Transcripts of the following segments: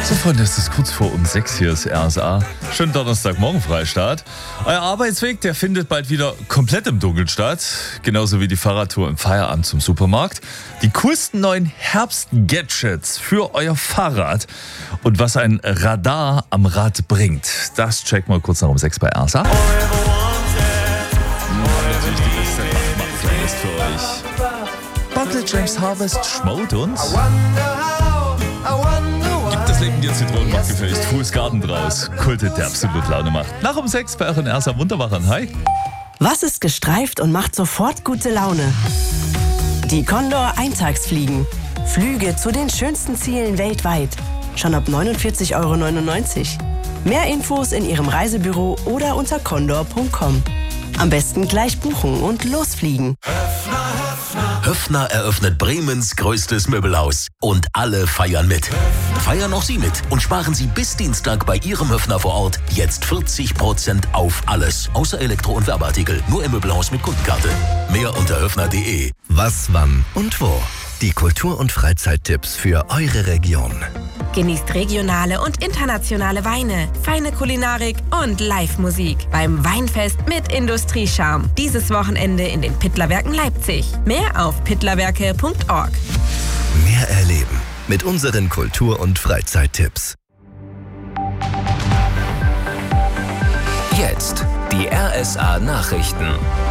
So Freunde, es ist kurz vor 6 hier ist RSA. Schönen Donnerstagmorgen Freistaat. Euer Arbeitsweg, der findet bald wieder komplett im Dunkeln statt. Genauso wie die Fahrradtour im Feierabend zum Supermarkt. Die coolsten neuen Herbst-Gadgets für euer Fahrrad. Und was ein Radar am Rad bringt, das checkt mal kurz nach 6 bei RSA. Natürlich die beste Playlist für euch. Barclay James Harvest schmaut uns. Gibt das Leben dir Zitronenmacht gefälligst. Fools Garden draus. Kultet, der absolut Laune macht. Nach 6 bei euren RSA Wunderwachern. Hi. Was ist gestreift und macht sofort gute Laune? Die Condor Eintagsfliegen. Flüge zu den schönsten Zielen weltweit. Schon ab 49,99 €. Mehr Infos in Ihrem Reisebüro oder unter condor.com. Am besten gleich buchen und losfliegen. Höffner eröffnet Bremens größtes Möbelhaus. Und alle feiern mit. Feiern auch Sie mit und sparen Sie bis Dienstag bei Ihrem Höffner vor Ort jetzt 40% auf alles. Außer Elektro- und Werbeartikel. Nur im Möbelhaus mit Kundenkarte. Mehr unter höffner.de. Was, wann und wo? Die Kultur- und Freizeittipps für eure Region. Genießt regionale und internationale Weine, feine Kulinarik und Live-Musik beim Weinfest mit Industriescharm. Dieses Wochenende in den Pittlerwerken Leipzig. Mehr auf pittlerwerke.org. Mehr erleben mit unseren Kultur- und Freizeittipps. Jetzt die RSA Nachrichten.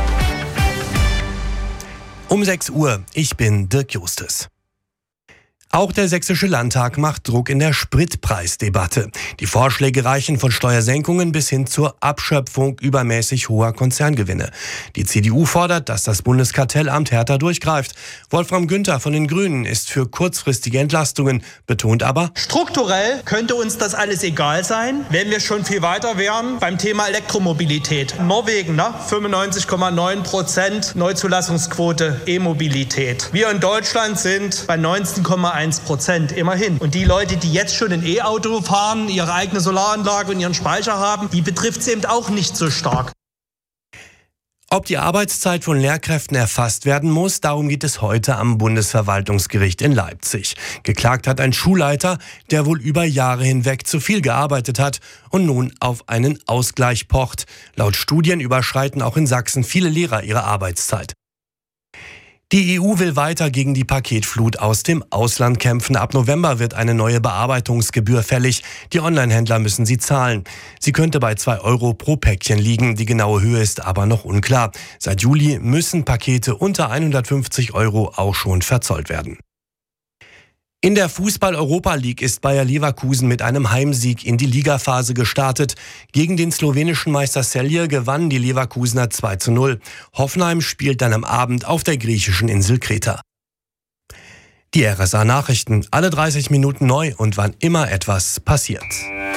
Um 6 Uhr, ich bin Dirk Justus. Auch der Sächsische Landtag macht Druck in der Spritpreisdebatte. Die Vorschläge reichen von Steuersenkungen bis hin zur Abschöpfung übermäßig hoher Konzerngewinne. Die CDU fordert, dass das Bundeskartellamt härter durchgreift. Wolfram Günther von den Grünen ist für kurzfristige Entlastungen, betont aber: Strukturell könnte uns das alles egal sein, wenn wir schon viel weiter wären beim Thema Elektromobilität. Norwegen, 95,9% Neuzulassungsquote E-Mobilität. Wir in Deutschland sind bei 19,1%. Immerhin. Und die Leute, die jetzt schon ein E-Auto fahren, ihre eigene Solaranlage und ihren Speicher haben, die betrifft es eben auch nicht so stark. Ob die Arbeitszeit von Lehrkräften erfasst werden muss, darum geht es heute am Bundesverwaltungsgericht in Leipzig. Geklagt hat ein Schulleiter, der wohl über Jahre hinweg zu viel gearbeitet hat und nun auf einen Ausgleich pocht. Laut Studien überschreiten auch in Sachsen viele Lehrer ihre Arbeitszeit. Die EU will weiter gegen die Paketflut aus dem Ausland kämpfen. Ab November wird eine neue Bearbeitungsgebühr fällig. Die Onlinehändler müssen sie zahlen. Sie könnte bei 2 € pro Päckchen liegen. Die genaue Höhe ist aber noch unklar. Seit Juli müssen Pakete unter 150 € auch schon verzollt werden. In der Fußball-Europa League ist Bayer Leverkusen mit einem Heimsieg in die Ligaphase gestartet. Gegen den slowenischen Meister Celje gewannen die Leverkusener 2:0. Hoffenheim spielt dann am Abend auf der griechischen Insel Kreta. Die RSA Nachrichten, alle 30 Minuten neu und wann immer etwas passiert.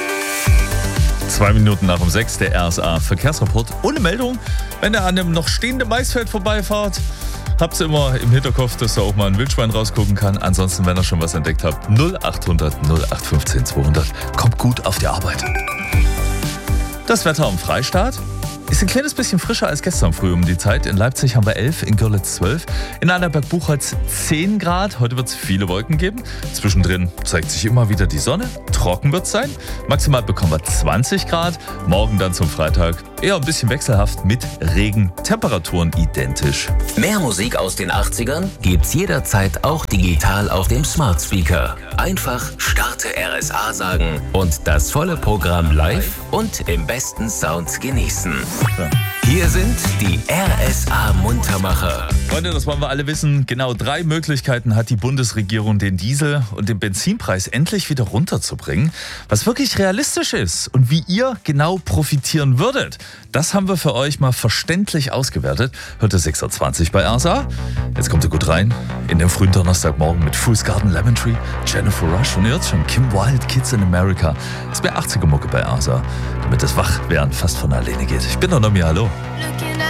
2 Minuten nach 6 der RSA Verkehrsreport. Ohne Meldung, wenn ihr an einem noch stehenden Maisfeld vorbeifahrt. Habt's immer im Hinterkopf, dass da auch mal ein Wildschwein rausgucken kann. Ansonsten, wenn ihr schon was entdeckt habt, 0800 0815 200. Kommt gut auf die Arbeit. Das Wetter am Freistaat ist ein kleines bisschen frischer als gestern früh um die Zeit. In Leipzig haben wir 11, in Görlitz 12, in Annaberg-Buchholz 10 Grad. Heute wird es viele Wolken geben. Zwischendrin zeigt sich immer wieder die Sonne. Trocken wird es sein. Maximal bekommen wir 20 Grad. Morgen dann zum Freitag eher ein bisschen wechselhaft mit Regen. Temperaturen identisch. Mehr Musik aus den 80ern gibt's jederzeit auch digital auf dem Smart Speaker. Einfach Starte RSA sagen und das volle Programm live und im besten Sound genießen. Ja. Hier sind die RSA Muntermacher. Freunde, das wollen wir alle wissen. Genau 3 Möglichkeiten hat die Bundesregierung, den Diesel- und den Benzinpreis endlich wieder runterzubringen. Was wirklich realistisch ist und wie ihr genau profitieren würdet, das haben wir für euch mal verständlich ausgewertet. Heute 6:20 bei RSA. Jetzt kommt ihr gut rein in den frühen Donnerstagmorgen mit Fools Garden, Lemon Tree, Jennifer Rush und jetzt schon Kim Wilde, Kids in America. Das wäre 80er Mucke bei RSA, damit das Wachwerden fast von alleine geht. Ich bin der Nomi, hallo.